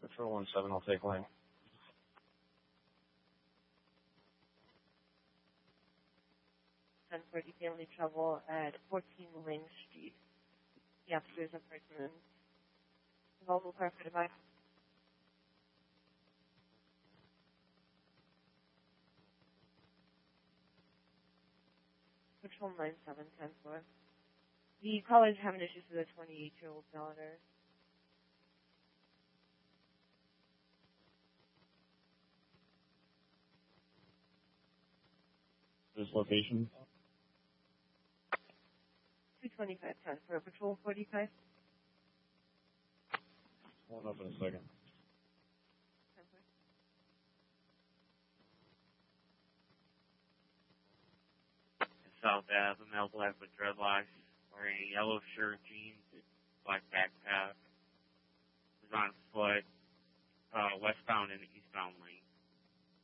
Patrol 17 will take lane. 1040 family trouble at 14 Lang Street. The officers of Richmond. Volvo car for device. Patrol 9710-4. The caller is having issues with a 28-year-old daughter. This location? 225-10 for Patrol 45. Hold up in a second. South Ave, a male black with dreadlocks, wearing a yellow shirt, jeans, black backpack, was on foot, westbound and eastbound lane.